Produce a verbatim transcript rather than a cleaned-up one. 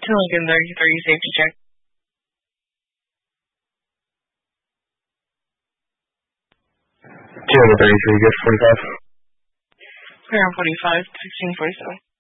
To Lincoln thirty-three, safety check. two thirty-three, good forty-five. Clear on forty-five, sixteen forty-seven.